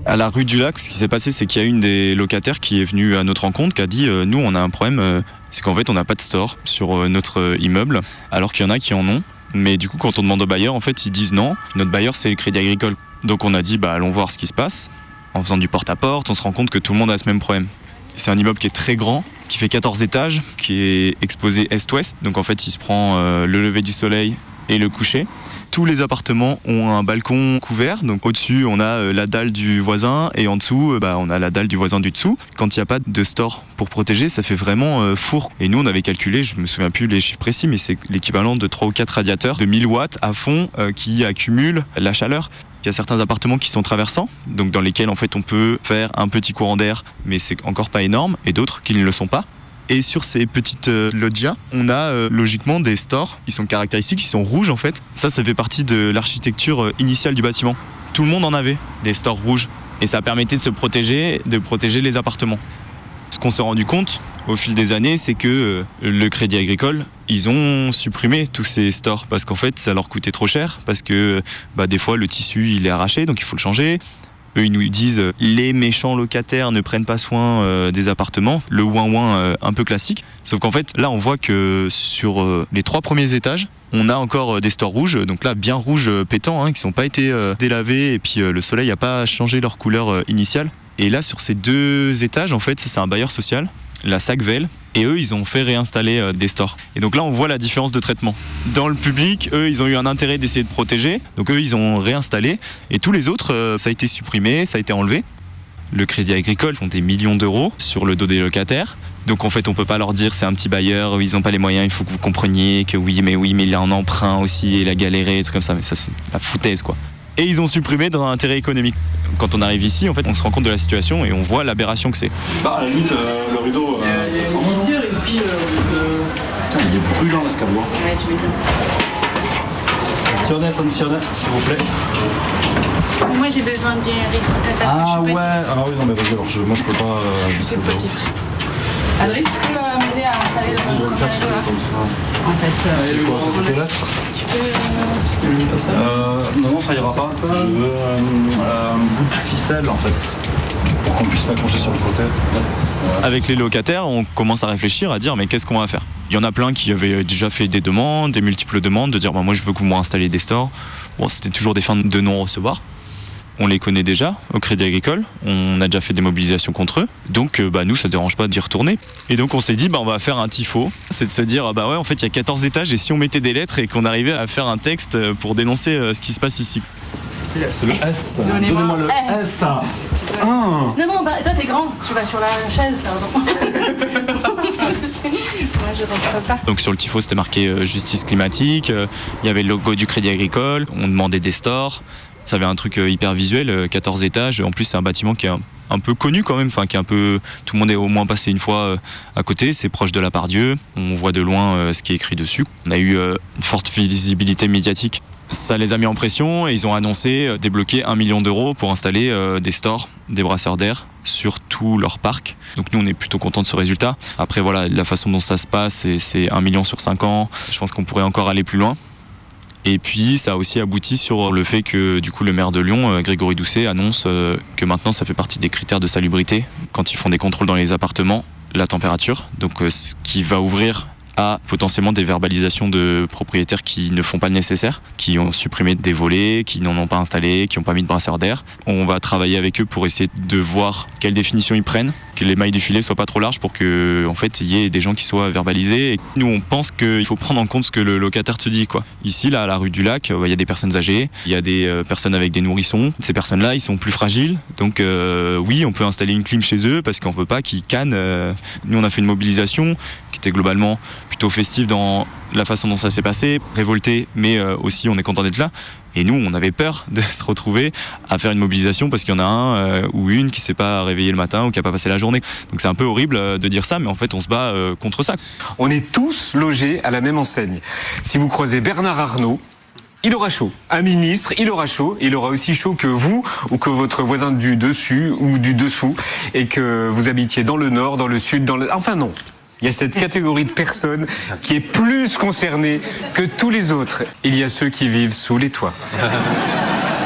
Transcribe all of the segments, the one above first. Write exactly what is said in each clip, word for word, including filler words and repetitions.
À la rue du Lac, ce qui s'est passé, c'est qu'il y a une des locataires qui est venue à notre rencontre, qui a dit euh, « Nous, on a un problème, euh, c'est qu'en fait, on n'a pas de store sur euh, notre euh, immeuble, alors qu'il y en a qui en ont. Mais du coup, quand on demande aux bailleurs, en fait, ils disent non. Notre bailleur, c'est le Crédit Agricole. Donc on a dit bah, « Allons voir ce qui se passe. » En faisant du porte-à-porte, on se rend compte que tout le monde a ce même problème. C'est un immeuble qui est très grand, qui fait quatorze étages, qui est exposé est-ouest. Donc en fait, il se prend euh, le lever du soleil et le coucher. Tous les appartements ont un balcon couvert, donc au-dessus on a euh, la dalle du voisin et en dessous euh, bah, on a la dalle du voisin du dessous. Quand il n'y a pas de store pour protéger, ça fait vraiment euh, four. Et nous on avait calculé, je me souviens plus les chiffres précis, mais c'est l'équivalent de trois ou quatre radiateurs de mille watts à fond euh, qui accumulent la chaleur. Il y a certains appartements qui sont traversants, donc dans lesquels en fait on peut faire un petit courant d'air, mais c'est encore pas énorme, et d'autres qui ne le sont pas. Et sur ces petites euh, loggias, on a euh, logiquement des stores qui sont caractéristiques, qui sont rouges en fait. Ça, ça fait partie de l'architecture euh, initiale du bâtiment. Tout le monde en avait, des stores rouges. Et ça permettait de se protéger, de protéger les appartements. Ce qu'on s'est rendu compte au fil des années, c'est que euh, le Crédit Agricole, ils ont supprimé tous ces stores parce qu'en fait, ça leur coûtait trop cher, parce que bah, des fois, le tissu, il est arraché, donc il faut le changer. Eux, ils nous disent euh, les méchants locataires ne prennent pas soin euh, des appartements, le ouin-ouin euh, un peu classique. Sauf qu'en fait, là, on voit que sur euh, les trois premiers étages, on a encore euh, des stores rouges, donc là, bien rouges euh, pétants, hein, qui n'ont pas été euh, délavés, et puis euh, le soleil n'a pas changé leur couleur euh, initiale. Et là, sur ces deux étages, en fait, ça, c'est un bailleur social, la Sacvel, et eux, ils ont fait réinstaller euh, des stores. Et donc là, on voit la différence de traitement. Dans le public, eux, ils ont eu un intérêt d'essayer de protéger, donc eux, ils ont réinstallé, et tous les autres, euh, ça a été supprimé, ça a été enlevé. Le Crédit Agricole font des millions d'euros sur le dos des locataires. Donc en fait, on peut pas leur dire c'est un petit bailleur, ils n'ont pas les moyens, il faut que vous compreniez que oui, mais oui, mais il a un emprunt aussi, il a galéré, des trucs comme ça, mais ça, c'est la foutaise, quoi. Et ils ont supprimé dans un intérêt économique. Quand on arrive ici, en fait, on se rend compte de la situation et on voit l'aberration que c'est. Bah, à la limite, euh, le rideau. Euh, il y a une vissure ici. Euh, euh... Putain, il est brûlant l'escabeau. Ouais, tu m'étonnes. Attentionné, attentionné, s'il vous plaît. Moi, j'ai besoin d'une rideau. Ah ouais. Ah oui, non, mais vas-y, alors je, moi je peux pas. Euh, je suis petite. Adresse, tu peux m'aider à installer le Je vais le faire comme ça. En fait, euh, c'est quoi, ça c'était là? Tu peux. Tu peux comme ça euh, Non, non, ça ira pas. Je veux euh, un bout de ficelle en fait, pour qu'on puisse l'accrocher sur le côté. Ouais. Avec les locataires, on commence à réfléchir, à dire mais qu'est-ce qu'on va faire? Il y en a plein qui avaient déjà fait des demandes, des multiples demandes, de dire bah, moi je veux que vous m'installez des stores. Bon, c'était toujours des fins de non-recevoir. On les connaît déjà au Crédit Agricole, on a déjà fait des mobilisations contre eux, donc bah, nous ça ne dérange pas d'y retourner. Et donc on s'est dit bah, on va faire un tifo, c'est de se dire bah ouais en fait il y a quatorze étages et si on mettait des lettres et qu'on arrivait à faire un texte pour dénoncer euh, ce qui se passe ici. C'est le S, donnez-moi, donnez-moi le S. S. Ah. Non non bah, toi t'es grand, tu vas sur la chaise là. Moi je rentre pas. Donc sur le tifo c'était marqué euh, justice climatique, euh, il y avait le logo du Crédit Agricole, on demandait des stores. Ça avait un truc hyper visuel, quatorze étages. En plus, c'est un bâtiment qui est un, un peu connu quand même, enfin qui est un peu. Tout le monde est au moins passé une fois à côté. C'est proche de la Part-Dieu. On voit de loin ce qui est écrit dessus. On a eu une forte visibilité médiatique. Ça les a mis en pression et ils ont annoncé débloquer un million d'euros pour installer des stores, des brasseurs d'air sur tout leur parc. Donc nous, on est plutôt contents de ce résultat. Après, voilà, la façon dont ça se passe, c'est un million sur cinq ans. Je pense qu'on pourrait encore aller plus loin. Et puis ça a aussi abouti sur le fait que du coup le maire de Lyon, Grégory Doucet, annonce que maintenant ça fait partie des critères de salubrité quand ils font des contrôles dans les appartements, la température, donc ce qui va ouvrir à potentiellement des verbalisations de propriétaires qui ne font pas le nécessaire, qui ont supprimé des volets, qui n'en ont pas installé, qui n'ont pas mis de brasseur d'air. On va travailler avec eux pour essayer de voir quelle définition ils prennent, que les mailles du filet soient pas trop larges pour que, en fait, il y ait des gens qui soient verbalisés. Et nous, on pense qu'il faut prendre en compte ce que le locataire te dit, quoi. Ici, là, à la rue du Lac, il y a des personnes âgées, il y a des euh, personnes avec des nourrissons. Ces personnes-là, ils sont plus fragiles. Donc, euh, oui, on peut installer une clim chez eux parce qu'on peut pas qu'ils cannent. Euh... Nous, on a fait une mobilisation qui était globalement plutôt festive dans la façon dont ça s'est passé, révolté, mais euh, aussi on est content d'être là. Et nous, on avait peur de se retrouver à faire une mobilisation parce qu'il y en a un euh, ou une qui s'est pas réveillé le matin ou qui a pas passé la journée. Donc c'est un peu horrible euh, de dire ça, mais en fait on se bat euh, contre ça. On est tous logés à la même enseigne. Si vous croisez Bernard Arnault, il aura chaud. Un ministre, il aura chaud. Il aura aussi chaud que vous ou que votre voisin du dessus ou du dessous et que vous habitiez dans le nord, dans le sud, dans le... Enfin non. Il y a cette catégorie de personnes qui est plus concernée que tous les autres. Il y a ceux qui vivent sous les toits.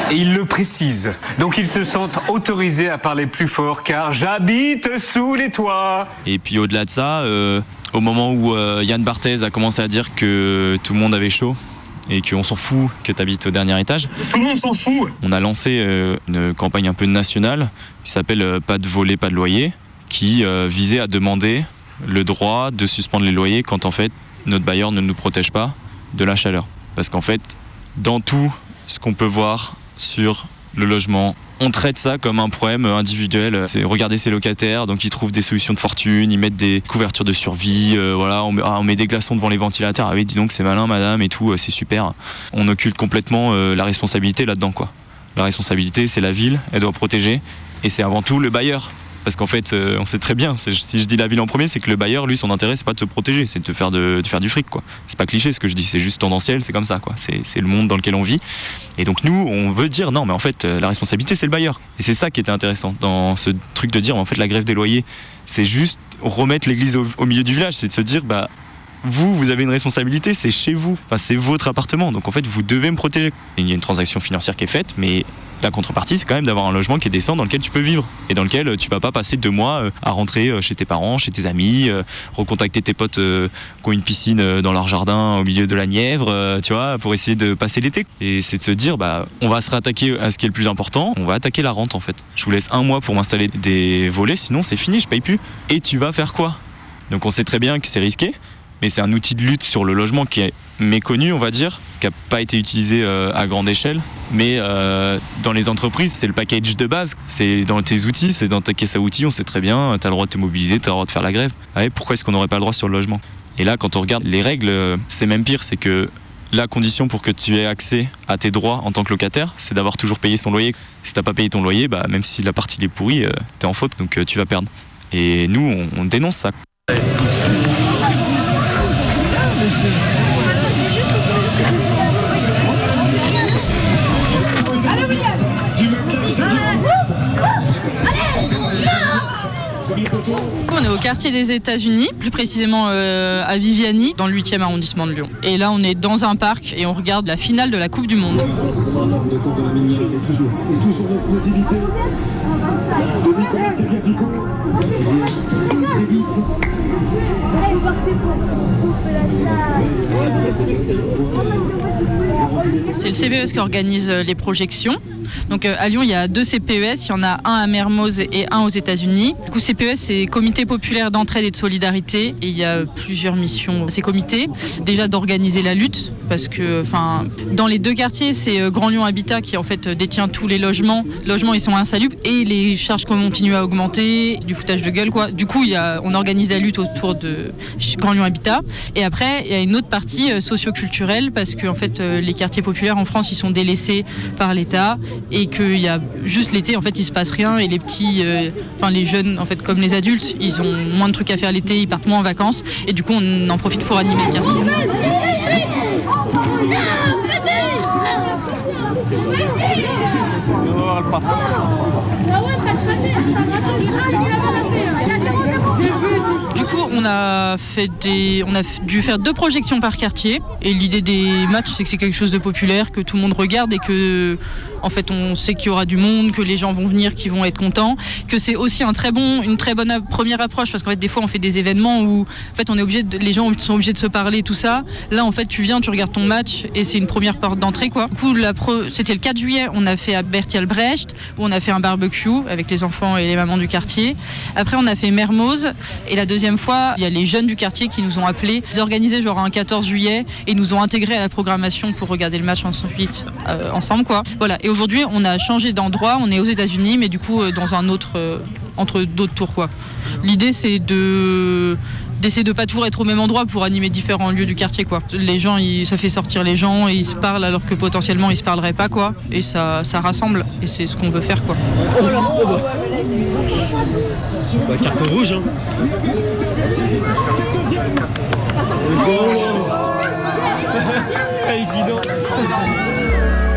Et ils le précisent. Donc ils se sentent autorisés à parler plus fort car j'habite sous les toits. Et puis au-delà de ça, euh, au moment où euh, Yann Barthès a commencé à dire que tout le monde avait chaud et qu'on s'en fout que tu habites au dernier étage, tout le monde s'en fout. On a lancé euh, une campagne un peu nationale qui s'appelle euh, Pas de voler, pas de loyer, qui euh, visait à demander le droit de suspendre les loyers quand en fait notre bailleur ne nous protège pas de la chaleur. Parce qu'en fait, dans tout ce qu'on peut voir sur le logement, on traite ça comme un problème individuel. C'est regarder ses locataires, donc ils trouvent des solutions de fortune, ils mettent des couvertures de survie, euh, voilà, on met, ah, on met des glaçons devant les ventilateurs. Ah oui, dis donc c'est malin madame et tout, c'est super. On occulte complètement euh, la responsabilité là-dedans quoi. La responsabilité c'est la ville, elle doit protéger et c'est avant tout le bailleur. Parce qu'en fait, euh, on sait très bien, si je dis la ville en premier, c'est que le bailleur, lui, son intérêt, c'est pas de te protéger, c'est de te faire, de, de faire du fric, quoi. C'est pas cliché ce que je dis, c'est juste tendanciel, c'est comme ça, quoi. C'est, c'est le monde dans lequel on vit. Et donc nous, on veut dire, non, mais en fait, la responsabilité, c'est le bailleur. Et c'est ça qui était intéressant dans ce truc de dire, en fait, la grève des loyers, c'est juste remettre l'église au, au milieu du village, c'est de se dire, bah, vous, vous avez une responsabilité, c'est chez vous, enfin, c'est votre appartement, donc en fait, vous devez me protéger. Il y a une transaction financière qui est faite, mais la contrepartie, c'est quand même d'avoir un logement qui est décent dans lequel tu peux vivre et dans lequel tu vas pas passer deux mois à rentrer chez tes parents, chez tes amis, recontacter tes potes qui ont une piscine dans leur jardin au milieu de la Nièvre, tu vois, pour essayer de passer l'été. Et c'est de se dire, bah, on va se réattaquer à ce qui est le plus important, on va attaquer la rente en fait. Je vous laisse un mois pour m'installer des volets, sinon c'est fini, je paye plus. Et tu vas faire quoi? Donc on sait très bien que c'est risqué, mais c'est un outil de lutte sur le logement qui est méconnu, on va dire, qui n'a pas été utilisé euh, à grande échelle. Mais euh, dans les entreprises, c'est le package de base. C'est dans tes outils, c'est dans ta caisse à outils, on sait très bien, tu as le droit de te mobiliser, tu as le droit de faire la grève. Ah ouais, pourquoi est-ce qu'on n'aurait pas le droit sur le logement? Et là, quand on regarde les règles, c'est même pire, c'est que la condition pour que tu aies accès à tes droits en tant que locataire, c'est d'avoir toujours payé son loyer. Si tu n'as pas payé ton loyer, bah, même si la partie est pourrie, euh, tu es en faute, donc euh, tu vas perdre. Et nous, on, on dénonce ça. On est au quartier des États-Unis, plus précisément euh, à Viviani, dans le huitième arrondissement de Lyon. Et là, on est dans un parc et on regarde la finale de la Coupe du Monde. C'est le C P E S qui organise les projections. Donc à Lyon, il y a deux C P E S, il y en a un à Mermoz et un aux États-Unis. Du coup, C P E S, c'est Comité populaire d'entraide et de solidarité. Et il y a plusieurs missions. Ces comités, déjà d'organiser la lutte, parce que, enfin, dans les deux quartiers, c'est Grand Lyon Habitat qui en fait détient tous les logements. Les logements, ils sont insalubres et les charges continuent à augmenter, du foutage de gueule, quoi. Du coup, il y a, on organise la lutte autour de Grand Lyon Habitat. Et après, il y a une autre partie socio-culturelle, parce que en fait, les quartiers populaires en France, ils sont délaissés par l'État. Et qu'il y a juste l'été, en fait, il se passe rien et les petits, euh, enfin les jeunes, en fait, comme les adultes, ils ont moins de trucs à faire l'été, ils partent moins en vacances et du coup, on en profite pour animer le quartier. Du coup, on a fait des, on a dû faire deux projections par quartier. Et l'idée des matchs, c'est que c'est quelque chose de populaire, que tout le monde regarde et que, en fait, on sait qu'il y aura du monde, que les gens vont venir, qu'ils vont être contents, que c'est aussi un très bon, une très bonne première approche, parce qu'en fait, des fois, on fait des événements où, en fait, on est obligé de, les gens sont obligés de se parler, tout ça. Là, en fait, tu viens, tu regardes ton match et c'est une première porte d'entrée, quoi. Du coup, la pro, c'était le quatre juillet, on a fait à Berthial-Brecht, où on a fait un barbecue avec les enfants et les mamans du quartier. Après, on a fait Mermoz. Et la deuxième fois, il y a les jeunes du quartier qui nous ont appelés. Ils organisaient genre un quatorze juillet et nous ont intégrés à la programmation pour regarder le match ensuite euh, ensemble, quoi. Voilà. Et aujourd'hui, on a changé d'endroit. On est aux États-Unis, mais du coup, euh, dans un autre, euh, entre d'autres tours, quoi. L'idée, c'est de d'essayer de pas toujours être au même endroit pour animer différents lieux du quartier, quoi. Les gens, ils, ça fait sortir les gens et ils se parlent alors que potentiellement ils se parleraient pas, quoi. Et ça, ça rassemble et c'est ce qu'on veut faire, quoi. Oh là, oh bah. Bah, carton rouge, hein. Let's go. Il dit non.